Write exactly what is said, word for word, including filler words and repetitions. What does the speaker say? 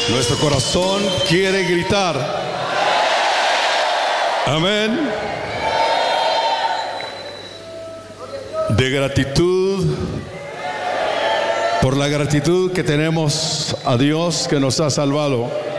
Nuestro corazón quiere gritar. Amén. De gratitud, por la gratitud que tenemos a Dios que nos ha salvado.